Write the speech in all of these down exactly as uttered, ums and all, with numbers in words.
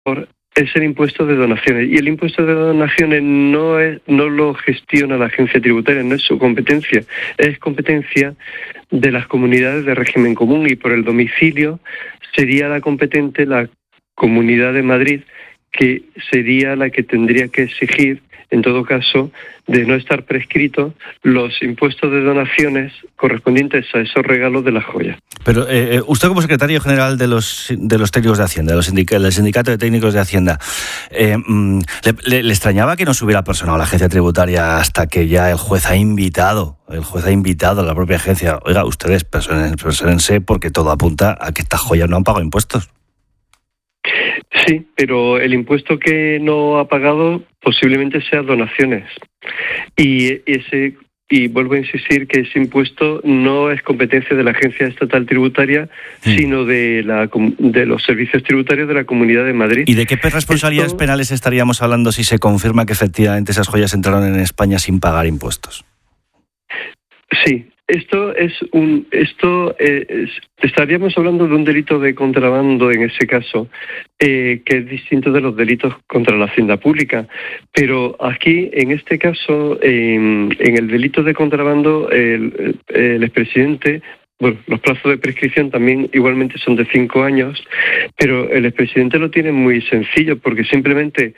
es el impuesto de donaciones, y el impuesto de donaciones no es no lo gestiona la agencia tributaria, no es su competencia, es competencia de las comunidades de régimen común, y por el domicilio sería la competente la Comunidad de Madrid, que sería la que tendría que exigir, en todo caso, de no estar prescritos, los impuestos de donaciones correspondientes a esos regalos de las joyas. Pero eh, usted, como secretario general de los de los técnicos de Hacienda, de los sindic- del sindicato de técnicos de Hacienda, eh, ¿le, le, ¿le extrañaba que no se hubiera personado la agencia tributaria hasta que ya el juez ha invitado, el juez ha invitado a la propia agencia? Oiga, ustedes persónense porque todo apunta a que estas joyas no han pagado impuestos. Sí, pero el impuesto que no ha pagado posiblemente sea donaciones. Y ese y vuelvo a insistir que ese impuesto no es competencia de la Agencia Estatal Tributaria, sí. sino de la de los servicios tributarios de la Comunidad de Madrid. ¿Y de qué responsabilidades Esto... penales estaríamos hablando si se confirma que efectivamente esas joyas entraron en España sin pagar impuestos? Sí. Esto es un esto eh, es, estaríamos hablando de un delito de contrabando en ese caso, eh, que es distinto de los delitos contra la hacienda pública. Pero aquí, en este caso, eh, en el delito de contrabando, el, el expresidente, bueno, los plazos de prescripción también igualmente son de cinco años, pero el expresidente lo tiene muy sencillo, porque simplemente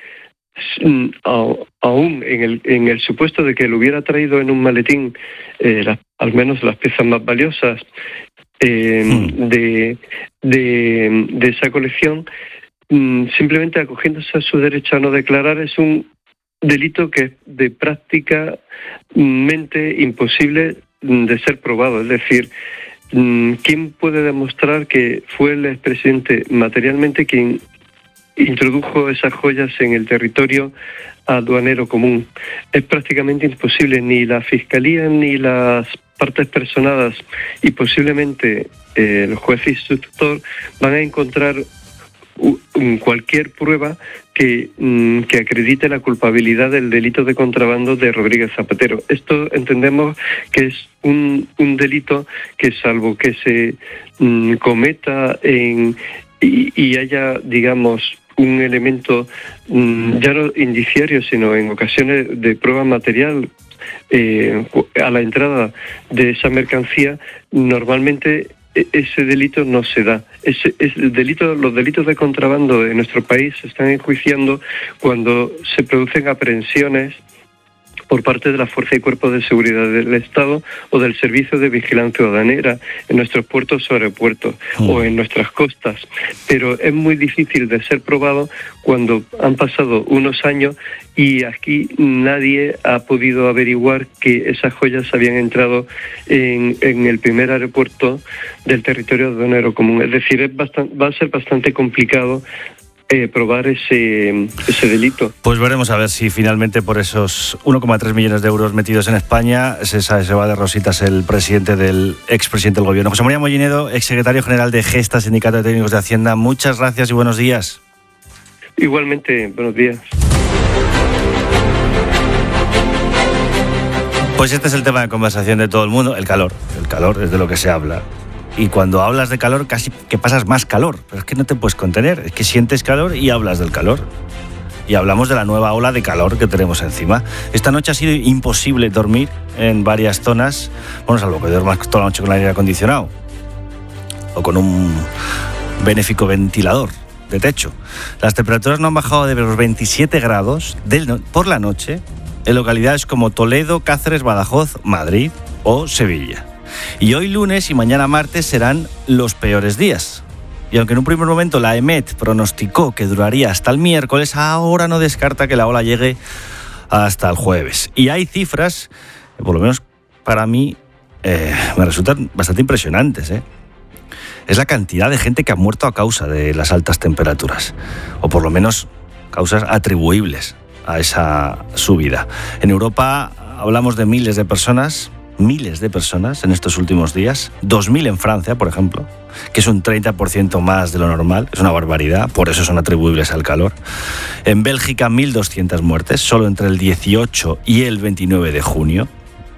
aún en el en el supuesto de que lo hubiera traído en un maletín, eh, la, al menos las piezas más valiosas eh, hmm. de, de de esa colección, simplemente acogiéndose a su derecho a no declarar, es un delito que es de prácticamente imposible de ser probado. Es decir, ¿quién puede demostrar que fue el expresidente materialmente quien introdujo esas joyas en el territorio aduanero común? Es prácticamente imposible. Ni la Fiscalía ni las partes personadas y posiblemente eh, el juez instructor van a encontrar uh, cualquier prueba que, um, que acredite la culpabilidad del delito de contrabando de Rodríguez Zapatero. Esto entendemos que es un, un delito que, salvo que se um, cometa en, y, y haya, digamos, un elemento mmm, ya no indiciario, sino en ocasiones de prueba material eh, a la entrada de esa mercancía, normalmente ese delito no se da. Ese, ese delito, los delitos de contrabando en nuestro país se están enjuiciando cuando se producen aprehensiones por parte de la Fuerza y Cuerpos de Seguridad del Estado o del Servicio de Vigilancia Aduanera en nuestros puertos o aeropuertos mm. o en nuestras costas. Pero es muy difícil de ser probado cuando han pasado unos años y aquí nadie ha podido averiguar que esas joyas habían entrado en, en el primer aeropuerto del territorio aduanero común. Es decir, es bastante, va a ser bastante complicado Eh, probar ese, ese delito. Pues veremos a ver si finalmente por esos uno coma tres millones de euros metidos en España se, se va de rositas el presidente del expresidente del gobierno. José María Mollinedo, exsecretario general de Gesta, Sindicato de Técnicos de Hacienda. Muchas gracias y buenos días. Igualmente, buenos días. Pues este es el tema de conversación de todo el mundo, el calor. El calor es de lo que se habla. Y cuando hablas de calor casi que pasas más calor, pero es que no te puedes contener, es que sientes calor y hablas del calor. Y hablamos de la nueva ola de calor que tenemos encima. Esta noche ha sido imposible dormir en varias zonas, bueno, salvo que duermas toda la noche con el aire acondicionado o con un benéfico ventilador de techo. Las temperaturas no han bajado de los veintisiete grados del, por la noche en localidades como Toledo, Cáceres, Badajoz, Madrid o Sevilla. Y hoy lunes y mañana martes serán los peores días. Y aunque en un primer momento la EMET pronosticó que duraría hasta el miércoles, ahora no descarta que la ola llegue hasta el jueves. Y hay cifras, por lo menos para mí, eh, me resultan bastante impresionantes, ¿eh? Es la cantidad de gente que ha muerto a causa de las altas temperaturas, o por lo menos causas atribuibles a esa subida. En Europa hablamos de miles de personas, miles de personas en estos últimos días, dos mil en Francia, por ejemplo, que es un treinta por ciento más de lo normal, es una barbaridad, por eso son atribuibles al calor. En Bélgica, mil doscientas muertes, solo entre el dieciocho y el veintinueve de junio.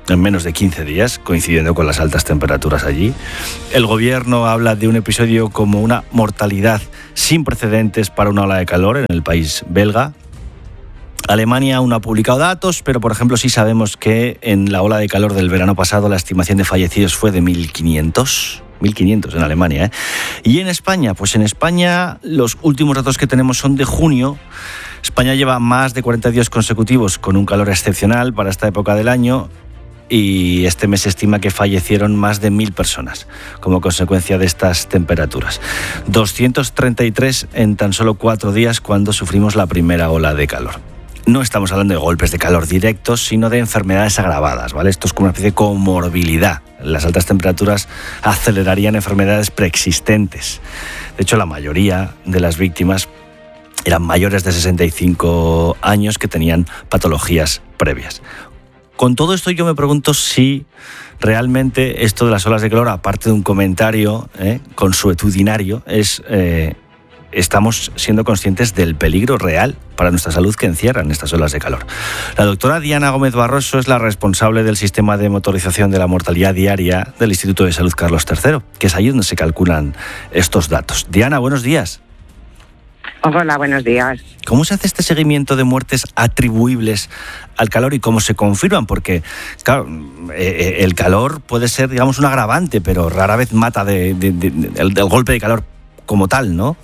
en menos de quince días, coincidiendo con las altas temperaturas allí. El gobierno habla de un episodio como una mortalidad sin precedentes para una ola de calor en el país belga. Alemania aún no ha publicado datos, pero por ejemplo sí sabemos que en la ola de calor del verano pasado la estimación de fallecidos fue de mil quinientos. mil quinientos en Alemania, ¿eh? Y en España, pues en España los últimos datos que tenemos son de junio. España lleva más de cuarenta días consecutivos con un calor excepcional para esta época del año. Y este mes se estima que fallecieron más de mil personas como consecuencia de estas temperaturas. doscientos treinta y tres en tan solo cuatro días cuando sufrimos la primera ola de calor. No estamos hablando de golpes de calor directos, sino de enfermedades agravadas, ¿vale? Esto es como una especie de comorbilidad. Las altas temperaturas acelerarían enfermedades preexistentes. De hecho, la mayoría de las víctimas eran mayores de sesenta y cinco años que tenían patologías previas. Con todo esto yo me pregunto si realmente esto de las olas de calor, aparte de un comentario eh, consuetudinario, es eh, estamos siendo conscientes del peligro real para nuestra salud que encierran estas olas de calor. La doctora Diana Gómez Barroso es la responsable del sistema de motorización de la mortalidad diaria del Instituto de Salud Carlos tercero, que es ahí donde se calculan estos datos. Diana, buenos días. Hola, buenos días. ¿Cómo se hace este seguimiento de muertes atribuibles al calor y cómo se confirman? Porque, claro, eh, el calor puede ser, digamos, un agravante, pero rara vez mata de, de, de, de, el, el golpe de calor como tal, ¿no?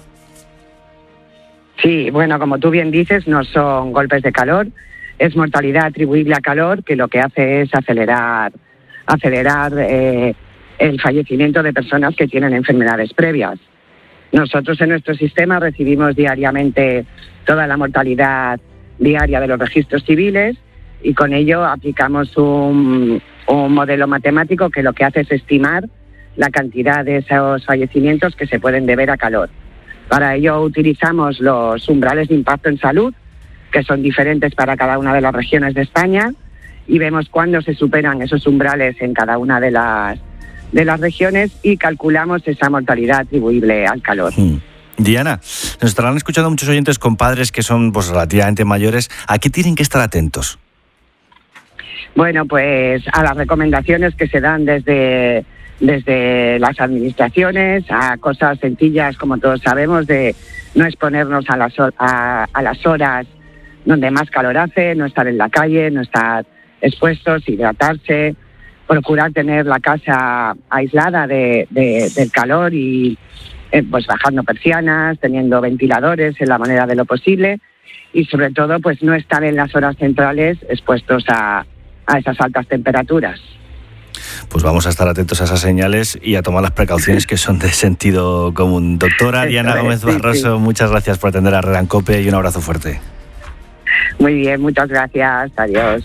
Sí, bueno, como tú bien dices, no son golpes de calor, es mortalidad atribuible a calor, que lo que hace es acelerar, acelerar eh, el fallecimiento de personas que tienen enfermedades previas. Nosotros en nuestro sistema recibimos diariamente toda la mortalidad diaria de los registros civiles y con ello aplicamos un, un modelo matemático que lo que hace es estimar la cantidad de esos fallecimientos que se pueden deber a calor. Para ello utilizamos los umbrales de impacto en salud, que son diferentes para cada una de las regiones de España, y vemos cuándo se superan esos umbrales en cada una de las de las regiones y calculamos esa mortalidad atribuible al calor. Hmm. Diana, nos estarán escuchando muchos oyentes con padres que son pues relativamente mayores. ¿A qué tienen que estar atentos? Bueno, pues a las recomendaciones que se dan desde, desde las administraciones, a cosas sencillas, como todos sabemos, de no exponernos a las, a, a las horas donde más calor hace, no estar en la calle, no estar expuestos, hidratarse, procurar tener la casa aislada de, de, del calor y eh, pues bajando persianas, teniendo ventiladores en la manera de lo posible y sobre todo pues no estar en las horas centrales expuestos a, a esas altas temperaturas. Pues vamos a estar atentos a esas señales y a tomar las precauciones que son de sentido común. Doctora Diana Gómez Barroso, muchas gracias por atender a Herrera en COPE y un abrazo fuerte. Muy bien, muchas gracias. Adiós.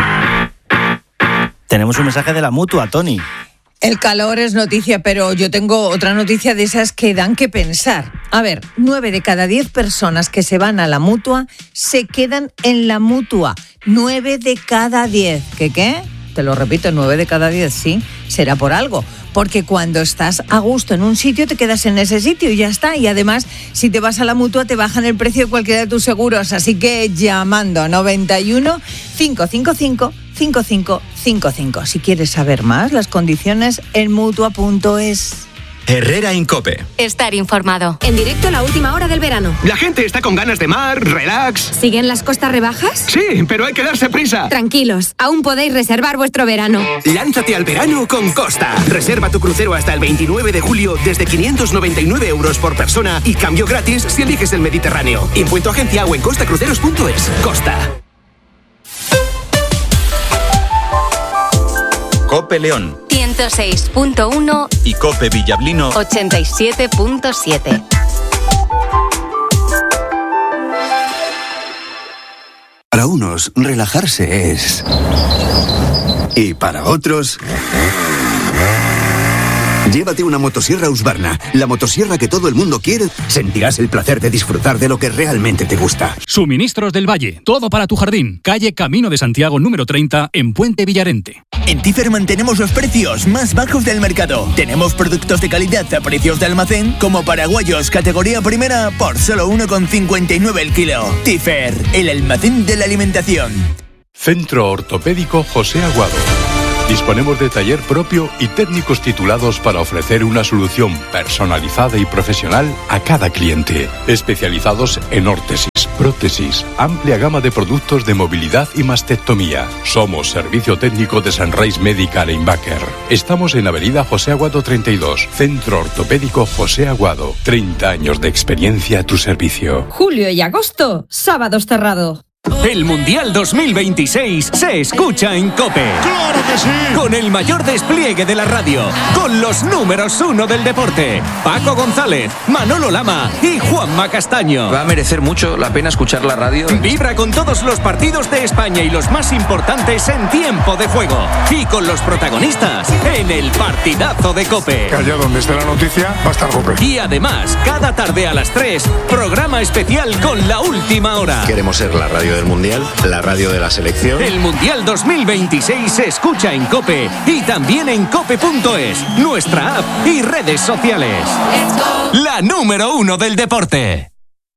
Tenemos un mensaje de la Mutua, Tony. El calor es noticia, pero yo tengo otra noticia de esas que dan que pensar. A ver, nueve de cada diez personas que se van a la Mutua se quedan en la Mutua. Nueve de cada diez. ¿Qué qué? Te lo repito, nueve de cada diez, sí. Será por algo. Porque cuando estás a gusto en un sitio, te quedas en ese sitio y ya está. Y además, si te vas a la Mutua, te bajan el precio de cualquiera de tus seguros. Así que llamando noventa y uno, cinco cinco cinco, cinco cinco cinco cinco. Si quieres saber más, las condiciones en mutua punto es. Herrera en COPE. Estar informado. En directo la última hora del verano. La gente está con ganas de mar, relax. ¿Siguen las costas rebajas? Sí, pero hay que darse prisa. Tranquilos, aún podéis reservar vuestro verano. Lánzate al verano con Costa. Reserva tu crucero hasta el veintinueve de julio desde quinientos noventa y nueve euros por persona y cambio gratis si eliges el Mediterráneo. Impuesto agencia o en costa cruceros punto es. Costa. COPE León ciento seis punto uno y COPE Villablino ochenta y siete punto siete. Para unos, relajarse es... Y para otros... Llévate una motosierra Husqvarna, la motosierra que todo el mundo quiere. Sentirás el placer de disfrutar de lo que realmente te gusta. Suministros del Valle, todo para tu jardín. Calle Camino de Santiago número treinta, en Puente Villarente. En Tifer mantenemos los precios más bajos del mercado. Tenemos productos de calidad a precios de almacén, como paraguayos categoría primera por solo uno con cincuenta y nueve el kilo. Tifer, el almacén de la alimentación. Centro Ortopédico José Aguado. Disponemos de taller propio y técnicos titulados para ofrecer una solución personalizada y profesional a cada cliente. Especializados en órtesis, prótesis, amplia gama de productos de movilidad y mastectomía. Somos servicio técnico de Sunrise Medical in Baker. Estamos en Avenida José Aguado treinta y dos, Centro Ortopédico José Aguado. treinta años de experiencia a tu servicio. Julio y agosto, sábados cerrado. El Mundial dos mil veintiséis se escucha en COPE. ¡Claro que sí! Con el mayor despliegue de la radio, con los números uno del deporte, Paco González, Manolo Lama y Juanma Castaño. Va a merecer mucho la pena escuchar la radio. Vibra con todos los partidos de España y los más importantes en tiempo de juego. Y con los protagonistas en el partidazo de COPE. Allá donde esté la noticia, va a estar COPE. Y además, cada tarde a las tres, programa especial con la última hora. Queremos ser la radio del Mundial, la radio de la selección. El Mundial dos mil veintiséis se escucha en COPE y también en cope punto es, nuestra app y redes sociales. La número uno del deporte.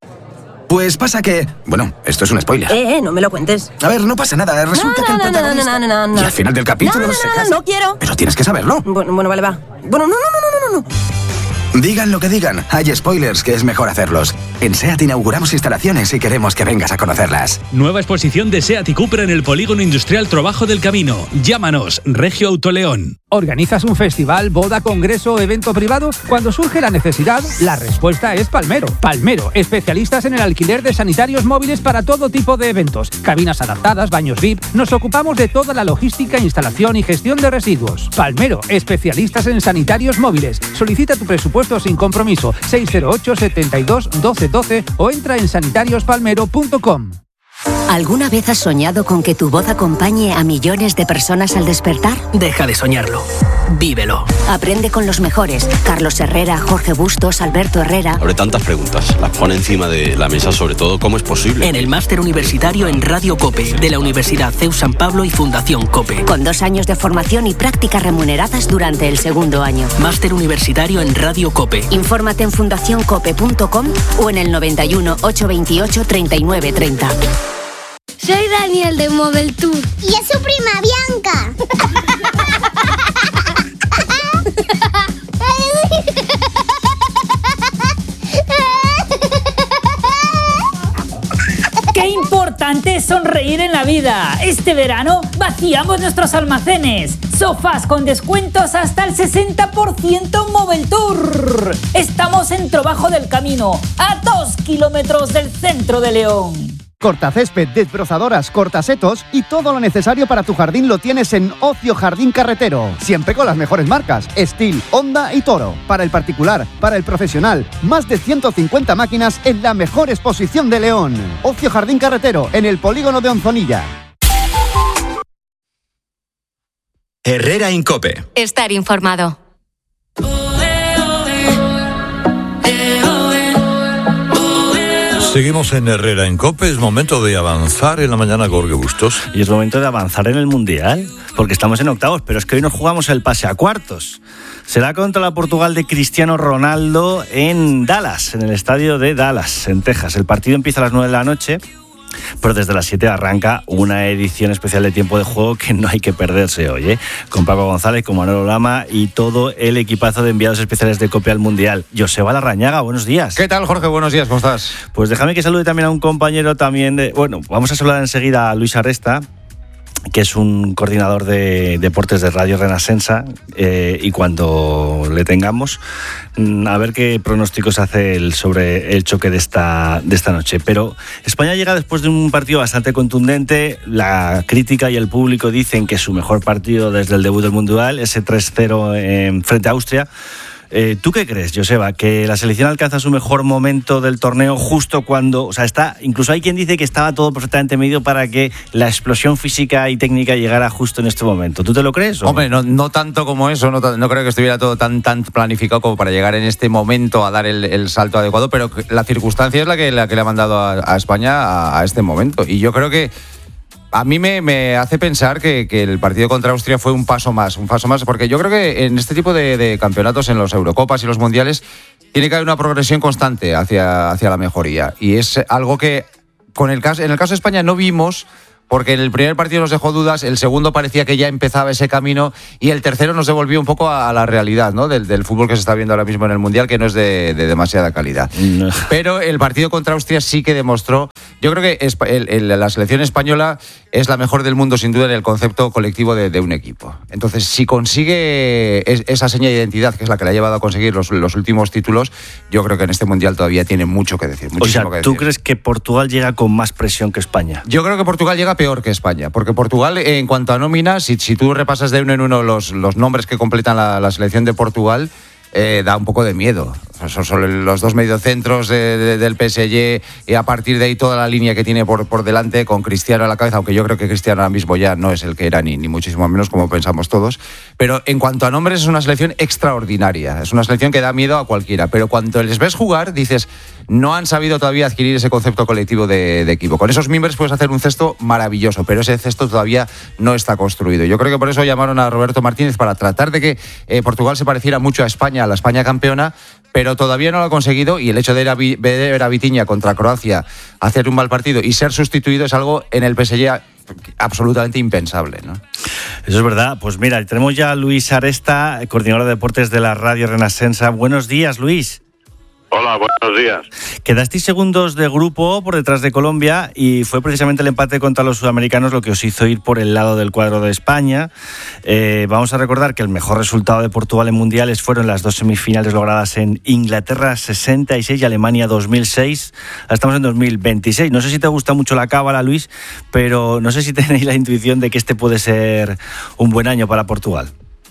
Pues pasa que... Bueno, esto es un spoiler. Eh, eh, no me lo cuentes. A ver, no pasa nada. Resulta no, que el no, protagonista... No, no, no, no, no. Y al final del capítulo... No, no, se no, casa. no, no quiero. Pero tienes que saberlo. Bueno, bueno, vale, va. Bueno, no, no, no, no, no, no. Digan lo que digan, hay spoilers que es mejor hacerlos. En SEAT inauguramos instalaciones y queremos que vengas a conocerlas. Nueva exposición de SEAT y Cupra en el Polígono Industrial Trabajo del Camino. Llámanos, Regio Autoleón. ¿Organizas un festival, boda, congreso o evento privado? Cuando surge la necesidad, la respuesta es Palmero. Palmero, especialistas en el alquiler de sanitarios móviles para todo tipo de eventos. Cabinas adaptadas, baños V I P. Nos ocupamos de toda la logística, instalación y gestión de residuos. Palmero, especialistas en sanitarios móviles. Solicita tu presupuesto sin compromiso. seis cero ocho, setenta y dos, doce doce o entra en sanitarios palmero punto com. ¿Alguna vez has soñado con que tu voz acompañe a millones de personas al despertar? Deja de soñarlo. Vívelo. Aprende con los mejores. Carlos Herrera, Jorge Bustos, Alberto Herrera. Abre tantas preguntas. Las pone encima de la mesa, sobre todo, ¿cómo es posible? En el máster universitario en Radio COPE, de la Universidad C E U San Pablo y Fundación COPE. Con dos años de formación y prácticas remuneradas durante el segundo año. Máster universitario en Radio COPE. Infórmate en fundación cope punto com o en el noventa y uno, ochocientos veintiocho, treinta y nueve treinta. Soy Daniel de Mobile Tour. Y es su prima Bianca. ¡Qué importante es sonreír en la vida! Este verano vaciamos nuestros almacenes. Sofás con descuentos hasta el sesenta por ciento en Mobile Tour. Estamos en Trabajo del Camino, a dos kilómetros del centro de León. Cortacésped, desbrozadoras, cortasetos y todo lo necesario para tu jardín lo tienes en Ocio Jardín Carretero. Siempre con las mejores marcas, Steel, Honda y Toro. Para el particular, para el profesional, más de ciento cincuenta máquinas en la mejor exposición de León. Ocio Jardín Carretero, en el polígono de Onzonilla. Herrera en COPE. Estar informado. Seguimos en Herrera en COPE, es momento de avanzar en la mañana, Jorge Bustos. Y es momento de avanzar en el Mundial, porque estamos en octavos, pero es que hoy nos jugamos el pase a cuartos. Será contra la Portugal de Cristiano Ronaldo en Dallas, en el estadio de Dallas, en Texas. El partido empieza a las nueve de la noche, pero desde las siete arranca una edición especial de Tiempo de Juego que no hay que perderse hoy, ¿eh? Con Paco González, con Manolo Lama y todo el equipazo de enviados especiales de COPE al Mundial. Joseba Larrañaga, buenos días. ¿Qué tal, Jorge? Buenos días, ¿cómo estás? Pues déjame que salude también a un compañero también de... Bueno, vamos a saludar enseguida a Luis Arresta, que es un coordinador de deportes de Radio Renacensa, eh, y cuando le tengamos, a ver qué pronósticos hace él sobre el choque de esta, de esta noche. Pero España llega después de un partido bastante contundente. La crítica y el público dicen que es su mejor partido desde el debut del Mundial, ese tres cero en frente a Austria. Eh, ¿Tú qué crees, Joseba? ¿Que la selección alcanza su mejor momento del torneo justo cuando... O sea, está, incluso hay quien dice que estaba todo perfectamente medido para que la explosión física y técnica llegara justo en este momento. ¿Tú te lo crees? ¿O? Hombre, no, no tanto como eso, no, no creo que estuviera todo tan, tan planificado como para llegar en este momento a dar el, el salto adecuado, pero la circunstancia es la que, la que le ha mandado a, a España a, a este momento. Y yo creo que a mí me, me hace pensar que, que el partido contra Austria fue un paso más, un paso más, porque yo creo que en este tipo de, de campeonatos, en los Eurocopas y los Mundiales, tiene que haber una progresión constante hacia, hacia la mejoría. Y es algo que con el caso, en el caso de España no vimos porque en el primer partido nos dejó dudas, el segundo parecía que ya empezaba ese camino y el tercero nos devolvió un poco a, a la realidad, ¿no? Del, del fútbol que se está viendo ahora mismo en el Mundial, que no es de, de demasiada calidad. No. Pero el partido contra Austria sí que demostró, yo creo que es, el, el, la selección española es la mejor del mundo sin duda en el concepto colectivo de, de un equipo. Entonces, si consigue es, esa seña de identidad, que es la que le ha llevado a conseguir los, los últimos títulos, yo creo que en este Mundial todavía tiene mucho que decir. O sea, que ¿tú decir. crees que Portugal llega con más presión que España? Yo creo que Portugal llega peor que España, porque Portugal, en cuanto a nómina, si, si tú repasas de uno en uno los, los nombres que completan la, la selección de Portugal, Eh, da un poco de miedo. Son, son los dos mediocentros de, de, del P S G y a partir de ahí toda la línea que tiene por, por delante con Cristiano a la cabeza, aunque yo creo que Cristiano ahora mismo ya no es el que era ni, ni muchísimo menos como pensamos todos. Pero en cuanto a nombres es una selección extraordinaria. Es una selección que da miedo a cualquiera. Pero cuando les ves jugar dices, no han sabido todavía adquirir ese concepto colectivo de, de equipo. Con esos miembros puedes hacer un cesto maravilloso, pero ese cesto todavía no está construido. Yo creo que por eso llamaron a Roberto Martínez para tratar de que eh, Portugal se pareciera mucho a España, a la España campeona, pero todavía no lo ha conseguido y el hecho de ver a Vitinha contra Croacia hacer un mal partido y ser sustituido es algo en el P S G absolutamente impensable, ¿no? Eso es verdad. Pues mira, tenemos ya a Luis Aresta, coordinador de deportes de la Radio Renacença. Buenos días, Luis. Hola, buenos días. Quedasteis segundos de grupo por detrás de Colombia y fue precisamente el empate contra los sudamericanos lo que os hizo ir por el lado del cuadro de España. Eh, vamos a recordar que el mejor resultado de Portugal en mundiales fueron las dos semifinales logradas en Inglaterra sesenta y seis y Alemania dos mil seis. Ahora estamos en dos mil veintiséis. No sé si te gusta mucho la cábala, Luis, pero no sé si tenéis la intuición de que este puede ser un buen año para Portugal.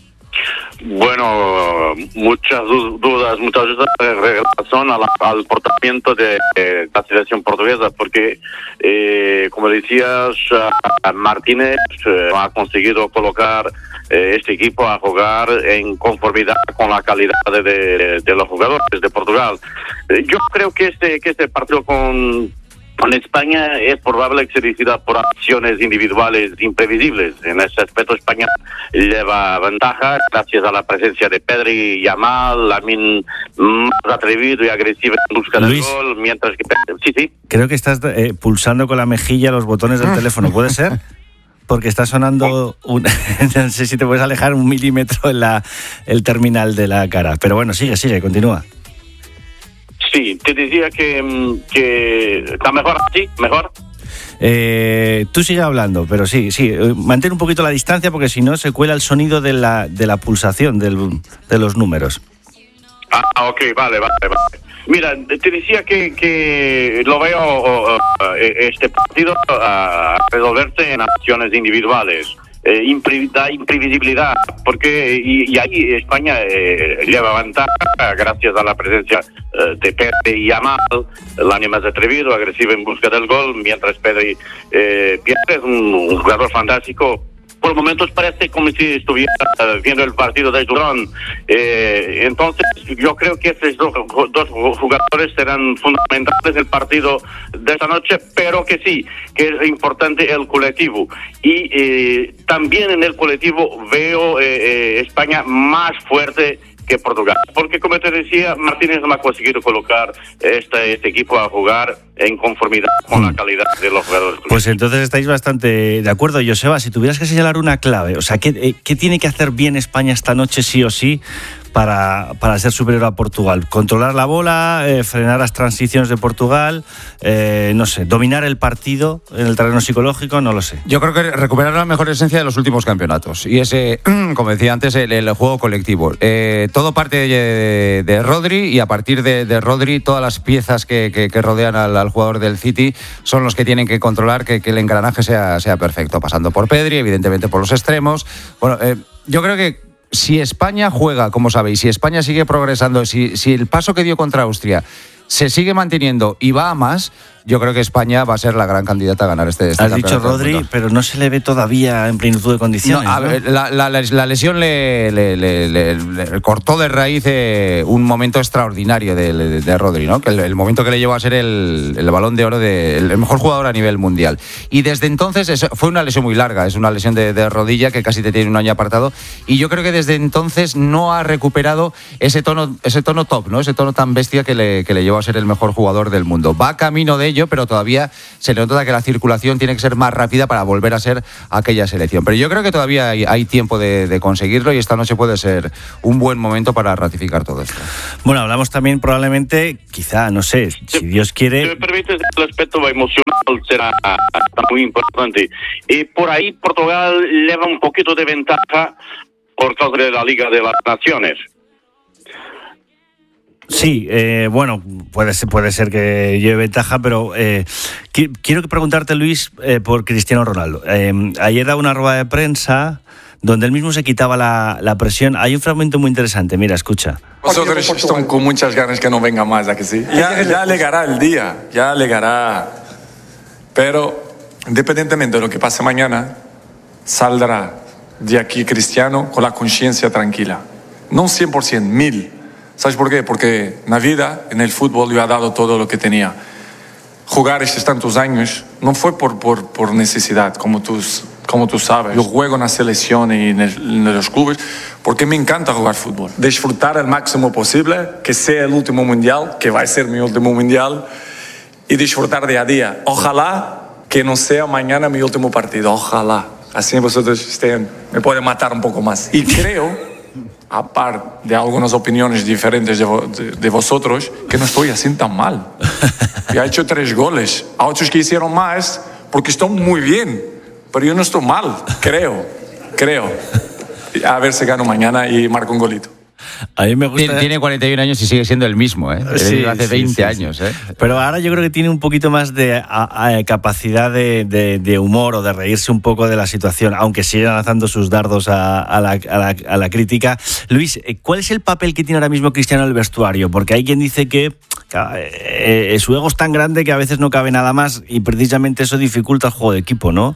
Bueno, muchas dudas, muchas dudas en relación al, al portamiento de, de la selección portuguesa, porque, eh, como decías, Martínez eh, ha conseguido colocar eh, este equipo a jugar en conformidad con la calidad de, de, de los jugadores de Portugal. Eh, yo creo que este, que este partido con... En España es probable que se decida por acciones individuales imprevisibles. En ese aspecto España lleva ventaja gracias a la presencia de Pedri y Yamal, Lamine más atrevido y agresivo en busca del gol, mientras que... Sí, sí. Creo que estás eh, pulsando con la mejilla los botones del teléfono, ¿puede ser? Porque está sonando, un, no sé si te puedes alejar un milímetro en la, el terminal de la cara. Pero bueno, sigue, sigue, continúa. Sí, te decía que, que está mejor así, mejor. Eh, tú sigue hablando, pero sí, sí, mantén un poquito la distancia porque si no se cuela el sonido de la, de la pulsación del, de los números. Ah, ok, vale, vale, vale. Mira, te decía que, que lo veo uh, este partido a uh, resolverse en acciones individuales. Eh, impre, da imprevisibilidad porque y, y ahí España eh, lleva ventaja gracias a la presencia eh, de Pedri y Yamal, el año más atrevido, agresivo en busca del gol, mientras Pedri eh, pierde, es un, un jugador fantástico. Por momentos parece como si estuviera viendo el partido de Durán. Eh, entonces, yo creo que estos dos, dos jugadores serán fundamentales en el partido de esta noche, pero que sí, que es importante el colectivo. Y eh, también en el colectivo veo eh, eh, España más fuerte que Portugal, porque como te decía, Martínez no ha conseguido colocar este, este equipo a jugar en conformidad con la calidad de los jugadores. Pues entonces estáis bastante de acuerdo. Joseba, si tuvieras que señalar una clave, o sea, ¿qué, qué tiene que hacer bien España esta noche sí o sí para, para ser superior a Portugal? Controlar la bola, eh, frenar las transiciones de Portugal, eh, no sé, dominar el partido en el terreno psicológico, no lo sé. Yo creo que recuperar la mejor esencia de los últimos campeonatos y ese, como decía antes, el, el juego colectivo. Eh, todo parte de, de Rodri y a partir de, de Rodri todas las piezas que, que, que rodean al, al jugador del City son los que tienen que controlar que, que el engranaje sea, sea perfecto, pasando por Pedri, evidentemente por los extremos. Bueno, eh, yo creo que si España juega, como sabéis, si España sigue progresando, si, si el paso que dio contra Austria se sigue manteniendo y va a más, yo creo que España va a ser la gran candidata a ganar este, este Has dicho Rodri, pero no se le ve todavía en plenitud de condiciones. No, a ver, ¿no? la, la, la lesión le, le, le, le, le cortó de raíz eh, un momento extraordinario de, de, de Rodri, ¿no? Que el, el momento que le llevó a ser el, el balón de oro, de, el mejor jugador a nivel mundial. Y desde entonces es, fue una lesión muy larga, es una lesión de, de rodilla que casi te tiene un año apartado. Y yo creo que desde entonces no ha recuperado ese tono, ese tono top, ¿no? Ese tono tan bestia que le, que le llevó a ser el mejor jugador del mundo. Va camino de ello, pero todavía se nota que la circulación tiene que ser más rápida para volver a ser aquella selección. Pero yo creo que todavía hay, hay tiempo de, de conseguirlo y esta noche puede ser un buen momento para ratificar todo esto. Bueno, hablamos también probablemente, quizá, no sé, si Dios quiere... Si me permites, el aspecto emocional será muy importante. Y por ahí Portugal lleva un poquito de ventaja por causa de la Liga de las Naciones. Sí, eh, bueno, puede ser, puede ser que lleve ventaja, pero eh, qu- quiero preguntarte, Luis, eh, por Cristiano Ronaldo. Eh, ayer daba una rueda de prensa donde él mismo se quitaba la, la presión. Hay un fragmento muy interesante, mira, escucha. Vosotros están con muchas ganas que no venga más, ¿a que sí? Ya, ya llegará el día, ya llegará. Pero, independientemente de lo que pase mañana, saldrá de aquí Cristiano con la conciencia tranquila. No cien por ciento, mil. ¿Sabes por qué? Porque en la vida, en el fútbol, yo he dado todo lo que tenía. Jugar estos tantos años no fue por, por, por necesidad, como tú, como tú sabes. Yo juego en la selección y en, el, en los clubes porque me encanta jugar fútbol. Disfrutar al máximo posible, que sea el último mundial, que va a ser mi último mundial, y disfrutar día a día. Ojalá que no sea mañana mi último partido, ojalá. Así vosotros estén, me pueden matar un poco más. Y creo... aparte de algunas opiniones diferentes de, vo- de, de vosotros, que no estoy así tan mal. Ya he hecho tres goles. A otros que hicieron más, porque están muy bien. Pero yo no estoy mal, creo. Creo. A ver si gano mañana y marco un golito. A mí me gusta... Tiene cuarenta y un años y sigue siendo el mismo, ¿eh? Sí, hace sí, veinte sí, años, sí. ¿eh? Pero ahora yo creo que tiene un poquito más de a, a, capacidad de, de, de humor o de reírse un poco de la situación, aunque siga lanzando sus dardos a, a, la, a, la, a la crítica. Luis, ¿cuál es el papel que tiene ahora mismo Cristiano en el vestuario? Porque hay quien dice que eh, su ego es tan grande que a veces no cabe nada más y precisamente eso dificulta el juego de equipo, ¿no?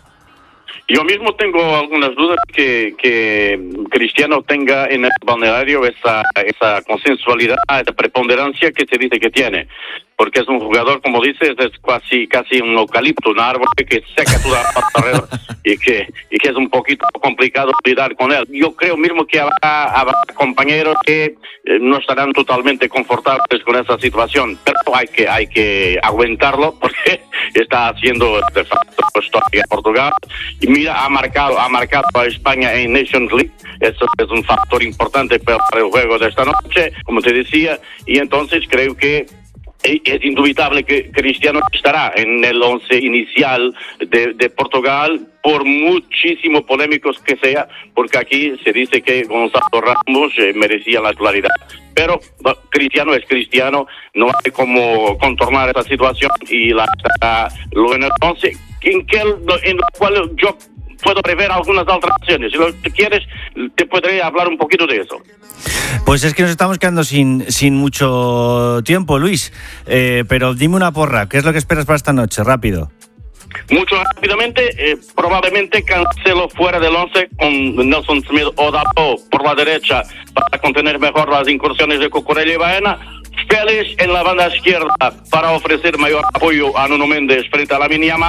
Yo mismo tengo algunas dudas que, que Cristiano tenga en el balneario esa, esa consensualidad, esa preponderancia que se dice que tiene. Porque es un jugador, como dices, es casi casi un eucalipto, un árbol que seca toda la alrededor y que, y que es un poquito complicado lidiar con él. Yo creo mismo que habrá, habrá compañeros que no estarán totalmente confortables con esa situación, pero hay que hay que aguantarlo porque está haciendo de facto historia en Portugal. Y mira, ha marcado, ha marcado a España en Nations League. Eso es un factor importante para el juego de esta noche, como te decía, y entonces creo que es indubitable que Cristiano estará en el once inicial de, de Portugal, por muchísimo polémicos que sea, porque aquí se dice que Gonzalo Ramos eh, merecía la claridad. Pero bueno, Cristiano es Cristiano, no hay como contornar esa situación y la lo en el once, en, que, en lo cual yo puedo prever algunas alteraciones. Si lo quieres, te podré hablar un poquito de eso. Pues es que nos estamos quedando sin, sin mucho tiempo, Luis. Eh, pero dime una porra, ¿qué es lo que esperas para esta noche? Rápido. Mucho rápidamente, eh, probablemente Cancelo fuera del once con Nelson Smith o Dalot por la derecha para contener mejor las incursiones de Cucurella y Baena. Félix en la banda izquierda para ofrecer mayor apoyo a Nuno Mendes frente a Lamine Yamal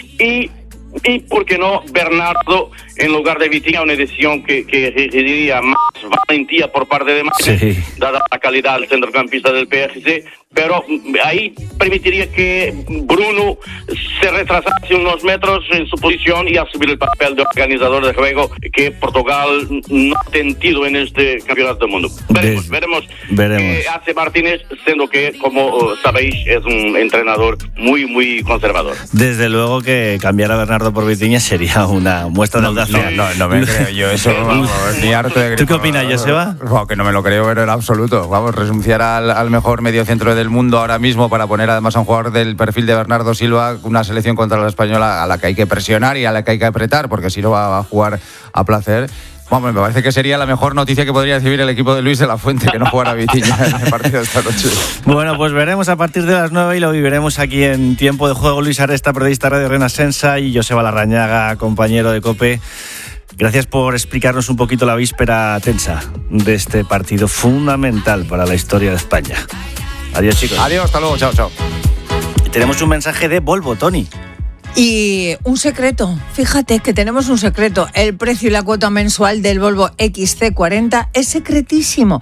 y Y, ¿por qué no, Bernardo en lugar de Vitinha? Una decisión que, que diría más valentía por parte de Madrid, sí, dada la calidad del centrocampista del P S G, pero ahí permitiría que Bruno se retrasase unos metros en su posición y asumir el papel de organizador de juego que Portugal no ha tenido en este campeonato del mundo. Veremos, veremos, veremos. qué hace Martínez, siendo que, como sabéis, es un entrenador muy, muy conservador. Desde luego que cambiar a Bernardo por Vitinha sería una muestra de audacia. No, no, no me creo yo eso, vamos, ni harto de ¿Tú qué opinas, Joseba? Wow, que no me lo creo, pero en absoluto. Vamos, renunciar al, al mejor mediocentro del mundo ahora mismo para poner además a un jugador del perfil de Bernardo Silva, una selección contra la española a la que hay que presionar y a la que hay que apretar, porque si no va a jugar a placer. Bueno, me parece que sería la mejor noticia que podría recibir el equipo de Luis de la Fuente, que no jugara Vitinha en el partido de esta noche. Bueno, pues veremos a partir de las nueve y lo viviremos aquí en Tiempo de Juego. Luis Aresta, periodista de Radio Renacensa, y Joseba Larrañaga, compañero de COPE. Gracias por explicarnos un poquito la víspera tensa de este partido fundamental para la historia de España. Adiós, chicos. Adiós, hasta luego, chao, chao. Tenemos un mensaje de Volvo, Tony. Y un secreto, fíjate que tenemos un secreto. El precio y la cuota mensual del Volvo X C cuarenta es secretísimo.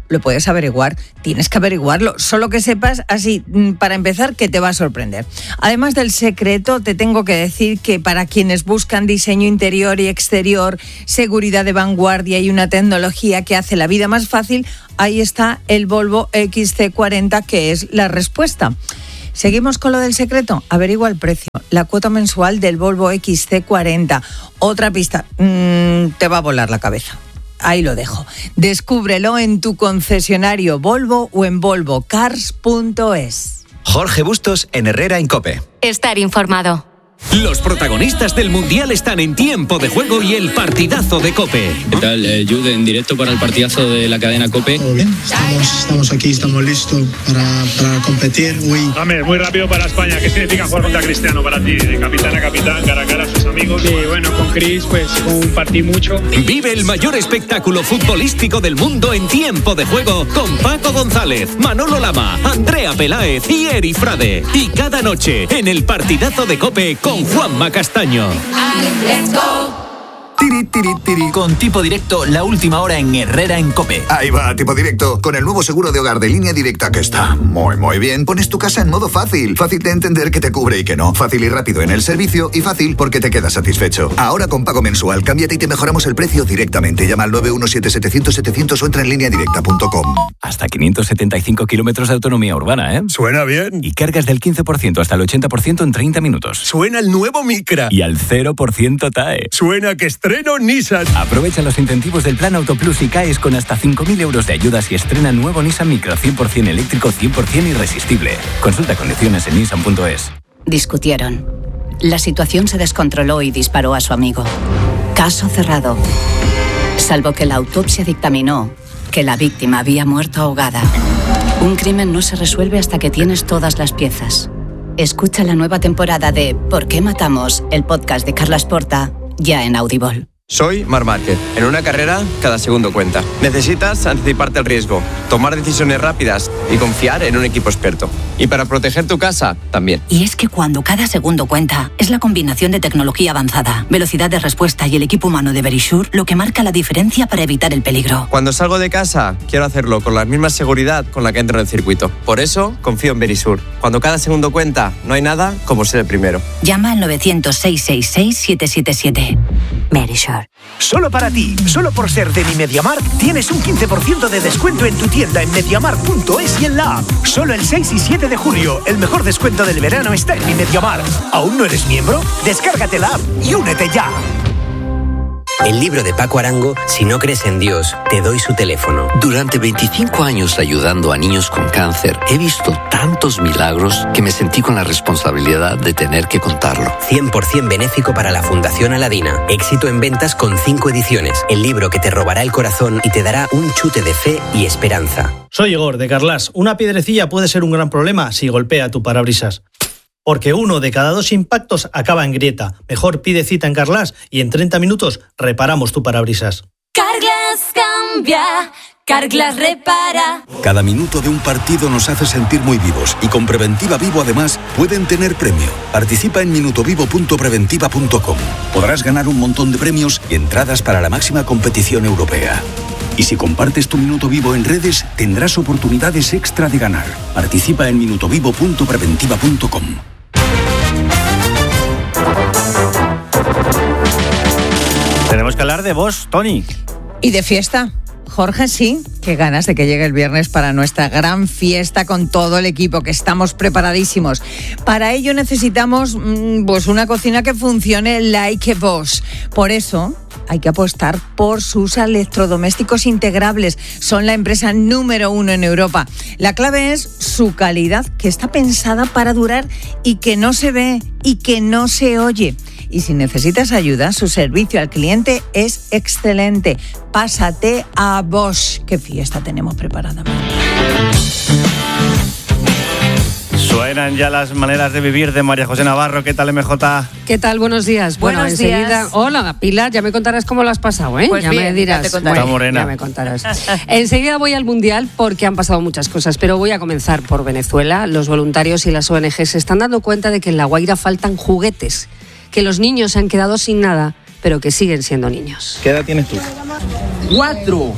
lo puedes averiguar. Tienes que averiguarlo. Solo que sepas, así, para empezar, que te va a sorprender. Además del secreto, te tengo que decir que para quienes buscan diseño interior y exterior, seguridad de vanguardia y una tecnología que hace la vida más fácil, ahí está el Volvo X C cuarenta, que es la respuesta. Seguimos con lo del secreto. Averigua el precio. La cuota mensual del Volvo X C cuarenta. Otra pista. Mm, te va a volar la cabeza. Ahí lo dejo. Descúbrelo en tu concesionario Volvo o en volvo cars punto es. Jorge Bustos en Herrera en COPE. Estar informado. Los protagonistas del Mundial están en Tiempo de Juego y el partidazo de COPE. ¿Qué tal, eh, Jude, en directo para el partidazo de la cadena COPE? Todo bien, estamos, estamos aquí, estamos listos para, para competir. Hoy. James, muy rápido para España. ¿Qué significa jugar contra Cristiano para ti? De capitán a capitán, cara a cara a sus amigos. Sí, bueno, con Chris pues compartí mucho. Vive el mayor espectáculo futbolístico del mundo en Tiempo de Juego con Paco González, Manolo Lama, Andrea Peláez y Eri Frade. Y cada noche en el partidazo de COPE con Juanma Castaño. Let's go. Tiri, tiri, tiri. Con Tipo Directo, la última hora en Herrera en COPE. Ahí va, Tipo Directo. Con el nuevo seguro de hogar de Línea Directa, que está muy, muy bien. Pones tu casa en modo fácil. Fácil de entender que te cubre y que no. Fácil y rápido en el servicio y fácil porque te quedas satisfecho. Ahora con pago mensual, cámbiate y te mejoramos el precio directamente. Llama al nueve uno siete setecientos setecientos o entra en línea directa punto com. Hasta quinientos setenta y cinco kilómetros de autonomía urbana, ¿eh? Suena bien. Y cargas del quince por ciento hasta el ochenta por ciento en treinta minutos. Suena el nuevo Micra. Y al cero por ciento T A E. Suena que estreno Nissan. Aprovecha los incentivos del Plan Auto Plus y caes con hasta cinco mil euros de ayudas y estrena nuevo Nissan Micra cien por ciento eléctrico, cien por ciento irresistible. Consulta condiciones en nissan punto es. Discutieron. La situación se descontroló y disparó a su amigo. Caso cerrado. Salvo que la autopsia dictaminó que la víctima había muerto ahogada. Un crimen no se resuelve hasta que tienes todas las piezas. Escucha la nueva temporada de ¿Por qué matamos?, el podcast de Carlas Porta, ya en Audible. Soy Marc Márquez. En una carrera, cada segundo cuenta. Necesitas anticiparte al riesgo, tomar decisiones rápidas y confiar en un equipo experto. Y para proteger tu casa, también. Y es que cuando cada segundo cuenta, es la combinación de tecnología avanzada, velocidad de respuesta y el equipo humano de Verisure lo que marca la diferencia para evitar el peligro. Cuando salgo de casa, quiero hacerlo con la misma seguridad con la que entro en el circuito. Por eso, confío en Verisure. Cuando cada segundo cuenta, no hay nada como ser el primero. Llama al novecientos, seiscientos sesenta y seis, setecientos setenta y siete. Verisure. Solo para ti, solo por ser de mi MediaMarkt, tienes un quince por ciento de descuento en tu tienda en mediamarkt punto es y en la app. Solo el seis y siete de julio, el mejor descuento del verano está en mi MediaMarkt. ¿Aún no eres miembro? Descárgate la app y únete ya. El libro de Paco Arango, Si no crees en Dios, te doy su teléfono. Durante veinticinco años ayudando a niños con cáncer, he visto tantos milagros que me sentí con la responsabilidad de tener que contarlo. cien por ciento benéfico para la Fundación Aladina. Éxito en ventas con cinco ediciones. El libro que te robará el corazón y te dará un chute de fe y esperanza. Soy Igor, de Carlas. Una piedrecilla puede ser un gran problema si golpea tu parabrisas. Porque uno de cada dos impactos acaba en grieta. Mejor pide cita en Carlas y en treinta minutos reparamos tu parabrisas. Carglass cambia, Carglass repara. Cada minuto de un partido nos hace sentir muy vivos y con Preventiva Vivo además pueden tener premio. Participa en minutovivo punto preventiva punto com. Podrás ganar un montón de premios y entradas para la máxima competición europea. Y si compartes tu Minuto Vivo en redes, tendrás oportunidades extra de ganar. Participa en minutovivo punto preventiva punto com. Tenemos que hablar de vos, Tony. Y de fiesta. Jorge, sí, qué ganas de que llegue el viernes para nuestra gran fiesta con todo el equipo, que estamos preparadísimos. Para ello necesitamos pues una cocina que funcione like a Bosch. Por eso hay que apostar por sus electrodomésticos integrables. Son la empresa número uno en Europa. La clave es su calidad, que está pensada para durar y que no se ve y que no se oye. Y si necesitas ayuda, su servicio al cliente es excelente. Pásate a Bosch. ¿Qué fiesta tenemos preparada? Suenan ya las maneras de vivir de María José Navarro. ¿Qué tal, M J? ¿Qué tal? Buenos días. Bueno, Buenos enseguida... días. Hola, Pilar, ya me contarás cómo lo has pasado, ¿eh? Pues ya bien, me dirás. ya te contaré. Está morena. Ya me contarás. Enseguida voy al Mundial porque han pasado muchas cosas, pero voy a comenzar por Venezuela. Los voluntarios y las O N G se están dando cuenta de que en La Guaira faltan juguetes, que los niños se han quedado sin nada, pero que siguen siendo niños. ¿Qué edad tienes tú? Cuatro.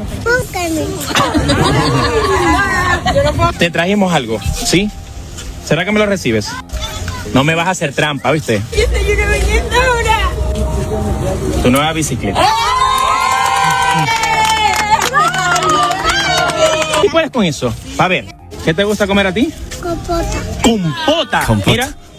Te trajimos algo, ¿sí? ¿Será que me lo recibes? No me vas a hacer trampa, ¿viste? Yo estoy una belleza ahora. Tu nueva bicicleta. ¿Qué puedes con eso? A ver, ¿qué te gusta comer a ti? Compota. Compota. Compota. Mira,